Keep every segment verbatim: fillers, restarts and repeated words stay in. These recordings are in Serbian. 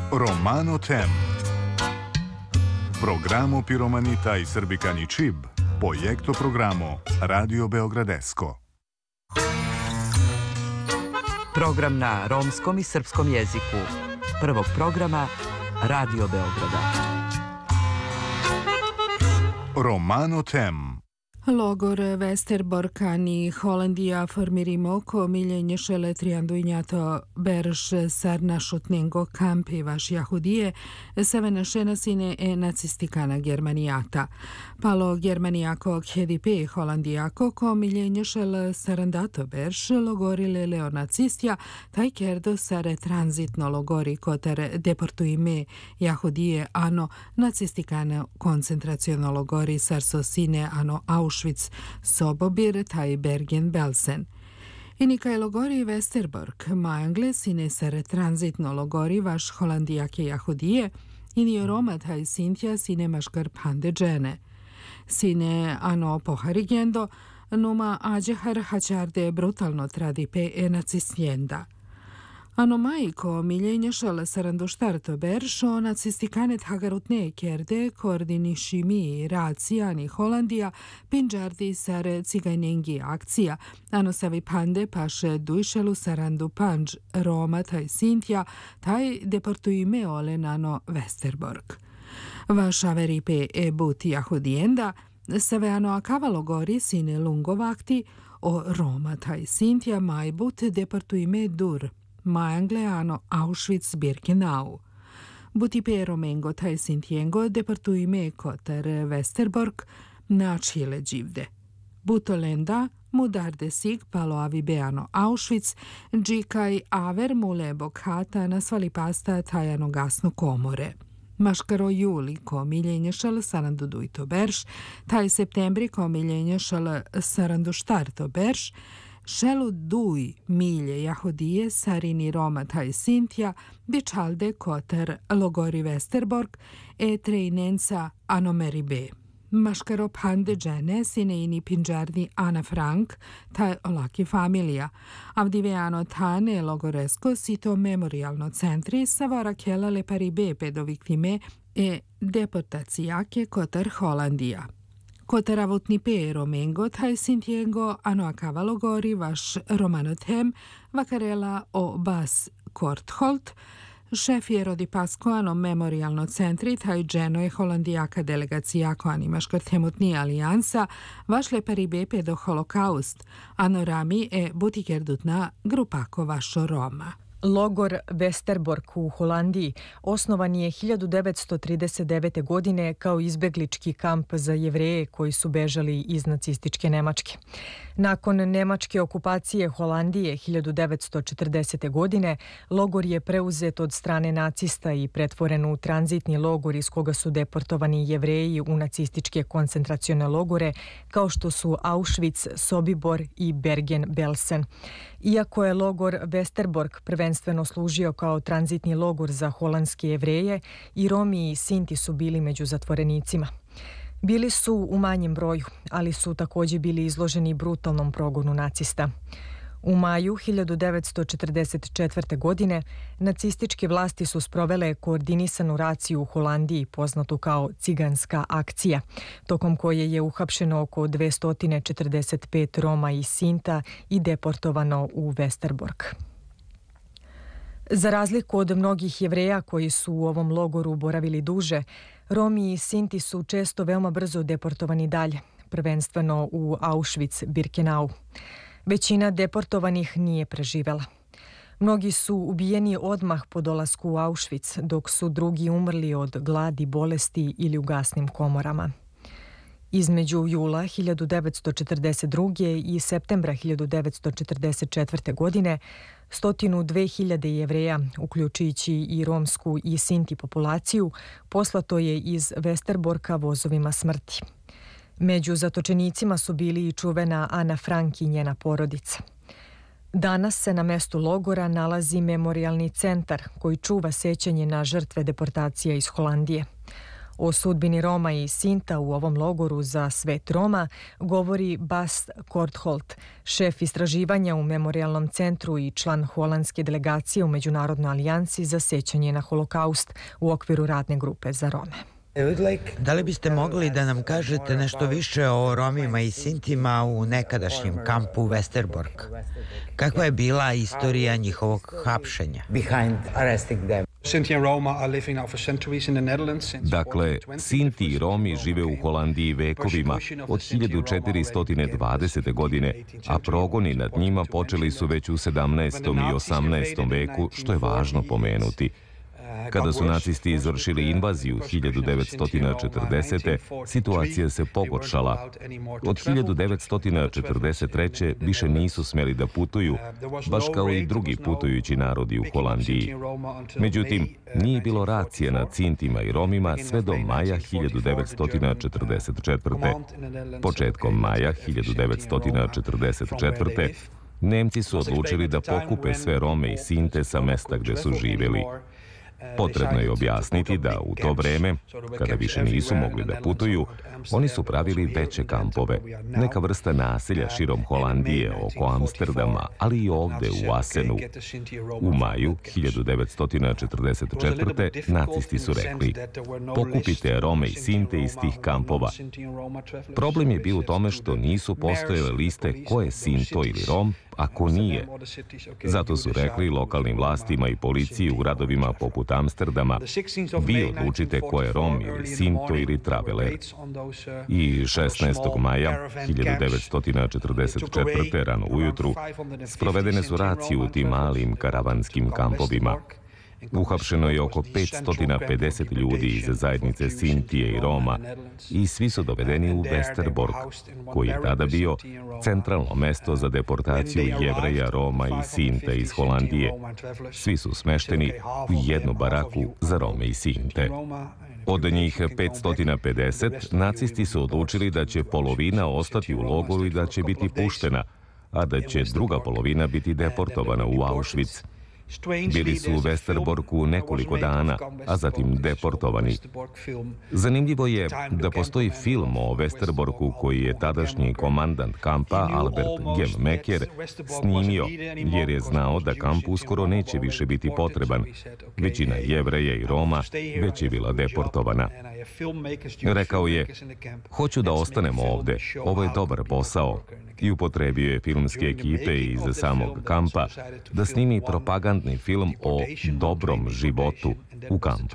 Romano Tem. Programo Piromanita i Srbikani Čib, projekto programo Radio Beogradesko. Program na romskom i srpskom jeziku. Prvog programa Radio Beograda. Romano Tem. Logor Westerborkani Holandija formirimo ko miljenje šele trianduinjato berš sarnašutnengo kampi vaš jahudije sevena šenasine e nacistikana Germanijata. Palo Germanijako khedipe Holandijako ko miljenje šele sarandato berš logorile leonacistja taj kerdo sare tranzitno logori kotar deportuime jahudije ano nacistikane koncentraciono logori sarsosine ano Auschwitz, Sobobir, taj Bergen-Belsen. Inika je logori Westerbork, majangle sine sare tranzitno logori vaš holandijake jahudije, ini Roma taj Sintja sine maškar pande džene. Sine ano poharigendo, numa ađehar hačarde brutalno tradipe e nacisnjenda. Ano majko miljenje šala sarandoštarto beršo nacistikanet hagarutne kerde koordinišimi racijani Holandija pinđardi sare cigajnengi akcija. Ano savi pande paše dujšelu sarandu panđ Roma taj Sintja taj deportuime ole nano Westerbork. Vaša veripe e buti jahudijenda save ano akavalo gori sine lungovakti o Roma taj Sintja majbut deportuime dur. Majangle ano Auschwitz Birkenau. Buti pero mengo taj Sintiengo deportuime kotar Westerbork na čile dživde. Butolenda mudarde sig palo avibeano Auschwitz džikaj aver mule bokhata na svali pasta tajano gasnu komore. Maškaro juli ko miljenje šal sarandu dujto berš, taj septembri ko miljenje šal sarandu štarto berš, šelu duj milje jahudije sarini Roma taj Sintja bičalde kotar logori Westerbork e trejnenca anomeri B. Maškaro pande džene sine ini pinđardi Ana Frank taj olaki familija. Avdiveano tane logoresko sito memorialno centri savara kela le pari B pedoviktime e deportacijake kotar Holandija. Kotaravutni pe romengo taj Sintiengo ano akavalo gori vaš Romano Tem vakarela o bas Kortholt, šef je rodi pasko ano memorialno centri taj dženo je holandijaka delegacijako animaškar temutni alijansa vaš le paribepe do holokaust, ano rami e butikerdutna grupako vašo Roma. Logor Westerbork u Holandiji osnovan je hiljadu devetsto trideset devete. godine kao izbeglički kamp za Jevreje koji su bežali iz nacističke Nemačke. Nakon nemačke okupacije Holandije hiljadu devetsto četrdesete. godine logor je preuzet od strane nacista i pretvoren u tranzitni logor iz koga su deportovani Jevreji u nacističke koncentracione logore kao što su Auschwitz, Sobibor i Bergen-Belsen. Iako je logor Westerbork prvenstveno služio kao tranzitni logor za holandske Jevreje, i Romi i Sinti su bili među zatvorenicima. Bili su u manjem broju, ali su također bili izloženi brutalnom progonu nacista. U maju hiljadu devetsto četrdeset četvrte. godine nacističke vlasti su sprovele koordinisanu raciju u Holandiji poznatu kao ciganska akcija, tokom koje je uhapšeno oko dvesta četrdeset pet Roma i Sinta i deportovano u Westerbork. Za razliku od mnogih Jevreja koji su u ovom logoru boravili duže, Romi i Sinti su često veoma brzo deportovani dalje, prvenstveno u Auschwitz-Birkenau. Većina deportovanih nije preživela. Mnogi su ubijeni odmah po dolasku u Auschwitz, dok su drugi umrli od gladi, bolesti ili u gasnim komorama. Između jula hiljadu devetsto četrdeset druge. i septembra hiljadu devetsto četrdeset četvrte. godine sto dve hiljade Jevreja, uključujući i romsku i Sinti populaciju, poslato je iz Westerborka vozovima smrti. Među zatočenicima su bili i čuvena Ana Frank i njena porodica. Danas se na mestu logora nalazi memorialni centar koji čuva sećanje na žrtve deportacija iz Holandije. O sudbini Roma i Sinta u ovom logoru za svet Roma govori Bas Kortholt, šef istraživanja u Memorijalnom centru i član holandske delegacije u Međunarodnoj alijansi za sećanje na holokaust u okviru radne grupe za Rome. Da li biste mogli da nam kažete nešto više o Romima i Sintima u nekadašnjem kampu Westerbork? Kakva je bila istorija njihovog hapšenja? Dakle, Sinti i Romi žive u Holandiji vekovima od hiljadu četiristo dvadesete. godine, a progoni nad njima počeli su već u sedamnaestom i osamnaestom veku, što je važno pomenuti. Kada su nacisti izvršili invaziju hiljadu devetsto četrdesete. situacija se pogoršala. Od hiljadu devetsto četrdeset treće. više nisu smeli da putuju, baš kao i drugi putujući narodi u Holandiji. Međutim, nije bilo racije nad Sintima i Romima sve do maja hiljadu devetsto četrdeset četvrte. Početkom maja hiljadu devetsto četrdeset četvrte. Nemci su odlučili da pokupe sve Rome i Sinte sa mesta gde su živjeli. Potrebno je objasniti da u to vreme, kada više nisu mogli da putuju, oni su pravili veće kampove, neka vrsta naselja širom Holandije, oko Amsterdama, ali i ovde u Assenu. U maju hiljadu devetsto četrdeset četvrte. nacisti su rekli: pokupite Rome i Sinte iz tih kampova. Problem je bio u tome što nisu postojale liste ko je Sinto ili Rom, ako nije. Zato su rekli lokalnim vlastima i policiji u gradovima poput Amsterdama: vi odlučite ko je Rom ili Sinto ili traveler. I šesnaestog maja hiljadu devetsto četrdeset četvrte. rano ujutru sprovedene su racije u tim malim karavanskim kampovima. Uhapšeno je oko petsto pedeset ljudi iz zajednice Sintije i Roma i svi su dovedeni u Westerbork, koji je tada bio centralno mesto za deportaciju Jevreja, Roma i Sinta iz Holandije. Svi su smešteni u jednu baraku za Rome i Sinte. Od njih petsto pedeset nacisti su odlučili da će polovina ostati u logoru i da će biti puštena, a da će druga polovina biti deportovana u Auschwitz. Bili su u Westerborku nekoliko dana, a zatim deportovani. Zanimljivo je da postoji film o Westerborku koji je tadašnji komandant kampa Albert Gemmeker snimio, jer je znao da kamp uskoro neće više biti potreban. Većina Jevreja i Roma već je bila deportovana. Rekao je: hoću da ostanem ovde, ovo je dobar posao. I upotrebio je filmske ekipe iz samog kampa da snimi propagandni film o dobrom životu u kampu.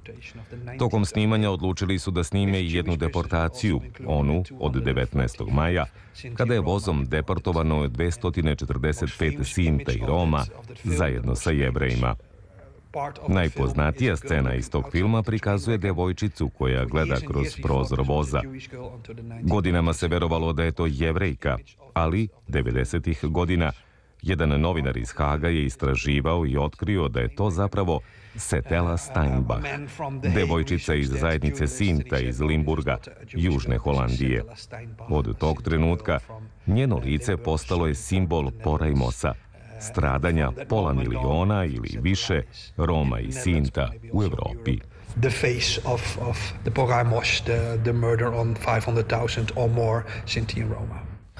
Tokom snimanja odlučili su da snime i jednu deportaciju, onu od devetnaestog maja, kada je vozom deportovano dvesta četrdeset pet Sinta i Roma zajedno sa Jevrejima. Najpoznatija scena iz tog filma prikazuje devojčicu koja gleda kroz prozor voza. Godinama se verovalo da je to Jevrejka, ali devedesetih godina jedan novinar iz Haga je istraživao i otkrio da je to zapravo Setela Steinbach, devojčica iz zajednice Sinta iz Limburga, Južne Holandije. Od tog trenutka njeno lice postalo je simbol porajmosa, stradanja pola miliona ili više Roma i Sinta u Evropi. The face of, of the porajmos, the, the murder on five hundred thousand or more Sinti and Roma.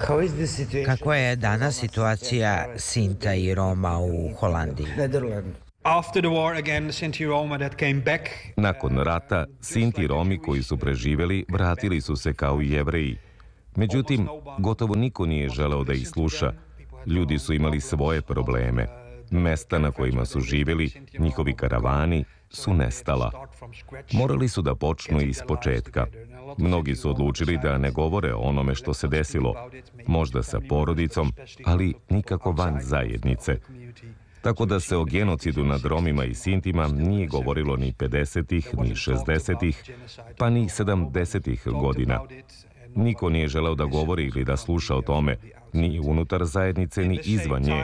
Kakva je danas situacija Sinta i Roma u Holandiji? After the war again, Sinti and Roma that came back. Nakon rata, Sinti i Romi koji su preživeli vratili su se kao i Jevreji. Međutim, gotovo niko nije želeo da ih sluša. Ljudi su imali svoje probleme. Mesta na kojima su živjeli, njihovi karavani, su nestala. Morali su da počnu iz početka. Mnogi su odlučili da ne govore o onome što se desilo, možda sa porodicom, ali nikako van zajednice. Tako da se o genocidu nad Romima i Sintima nije govorilo ni pedesetih, ni šezdesetih, pa ni sedamdesetih godina. Niko nije želeo da govori ili da sluša o tome, ni unutar zajednice, ni izvan nje.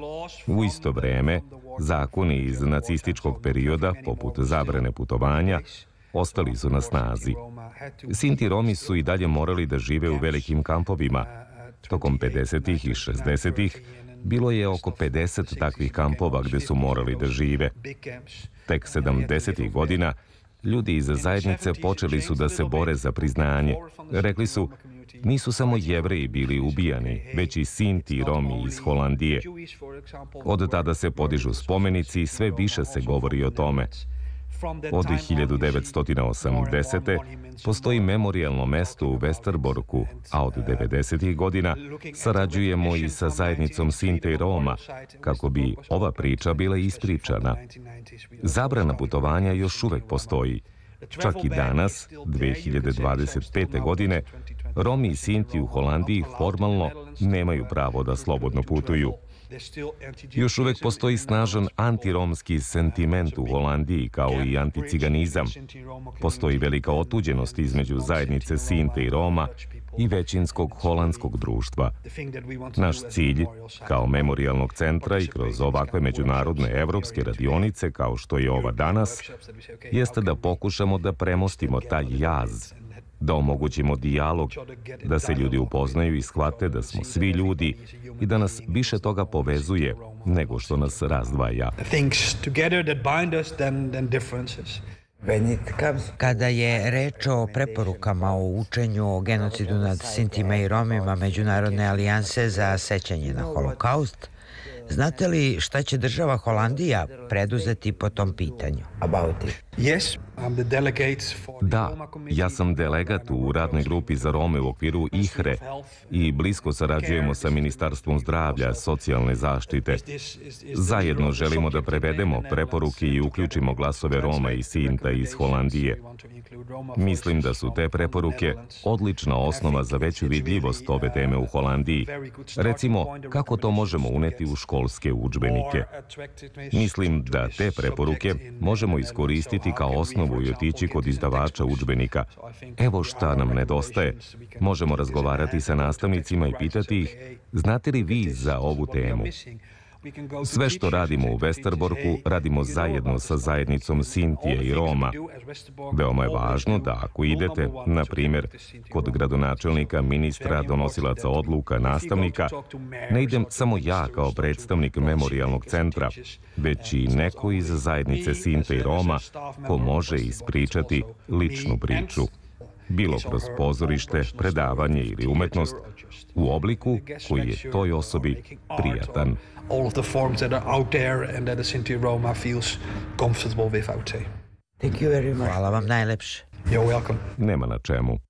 U isto vreme, zakoni iz nacističkog perioda, poput zabrane putovanja, ostali su na snazi. Sinti i Romi su i dalje morali da žive u velikim kampovima. Tokom pedesetih i šezdesetih bilo je oko pedeset takvih kampova gde su morali da žive. Tek sedamdesetih godina ljudi iz zajednice počeli su da se bore za priznanje. Rekli su, nisu samo Jevreji bili ubijani, već i Sinti i Romi iz Holandije. Od tada se podižu spomenici i sve više se govori o tome. Od hiljadu devetsto osamdesete. postoji memorijalno mesto u Westerborku, a od devedesetih godina sarađujemo i sa zajednicom Sinti i Roma, kako bi ova priča bila ispričana. Zabrana putovanja još uvek postoji. Čak i danas, dve hiljade dvadeset pete. godine, Romi i Sinti u Holandiji formalno nemaju pravo da slobodno putuju. Još uvek postoji snažan antiromski sentiment u Holandiji, kao i anticiganizam. Postoji velika otuđenost između zajednice Sinte i Roma i većinskog holandskog društva. Naš cilj, kao memorijalnog centra i kroz ovakve međunarodne evropske radionice, kao što je ova danas, jeste da pokušamo da premostimo taj jaz, da omogućimo dijalog, da se ljudi upoznaju i shvate da smo svi ljudi i da nas više toga povezuje nego što nas razdvaja. Kada je reč o preporukama o učenju o genocidu nad Sintima i Romima Međunarodne alijanse za sećanje na Holokaust, znate li šta će država Holandija preduzeti po tom pitanju? Da, ja sam delegat u radnoj grupi za Rome u okviru I H R E i blisko sarađujemo sa Ministarstvom zdravlja, socijalne zaštite. Zajedno želimo da prevedemo preporuke i uključimo glasove Roma i Sinta iz Holandije. Mislim da su te preporuke odlična osnova za veću vidljivost ove teme u Holandiji. Recimo, kako to možemo uneti u školske udžbenike. Mislim da te preporuke možemo iskoristiti kao osnovu i otići kod izdavača udžbenika. Evo šta nam nedostaje. Možemo razgovarati sa nastavnicima i pitati ih, znate li vi za ovu temu? Sve što radimo u Westerborku radimo zajedno sa zajednicom Sintije i Roma. Veoma je važno da ako idete, na primjer, kod gradonačelnika, ministra, donosilaca odluka, nastavnika, ne idem samo ja kao predstavnik memorijalnog centra, već i neko iz zajednice Sinte i Roma ko može ispričati ličnu priču. Bilo kroz pozorište, predavanje ili umetnost, u obliku koji je toj osobi prijatan. All of the forms that are out there and that the Sinti Roma feels comfortable with, I would say. Thank you very much. Hvala vam najlepše. You're welcome. Nema na čemu.